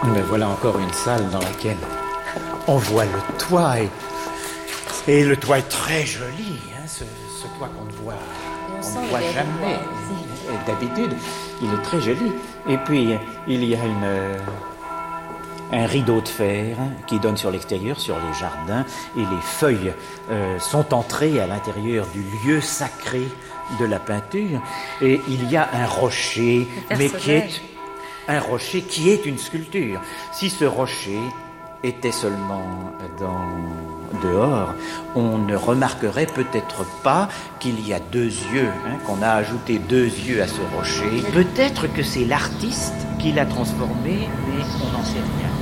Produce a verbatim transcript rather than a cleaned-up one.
Mais voilà encore une salle dans laquelle on voit le toit et, et le toit est très joli, hein, ce, ce toit qu'on ne voit, on ne voit jamais. Et d'habitude, il est très joli. Et puis, il y a une, euh, un rideau de fer qui donne sur l'extérieur, sur les jardins, et les feuilles euh, sont entrées à l'intérieur du lieu sacré de la peinture. Et il y a un rocher, mais qui est un rocher qui est une sculpture. Si ce rocher était seulement dans, dehors, on ne remarquerait peut-être pas qu'il y a deux yeux, hein, qu'on a ajouté deux yeux à ce rocher. Peut-être que c'est l'artiste qui l'a transformé, mais on n'en sait rien.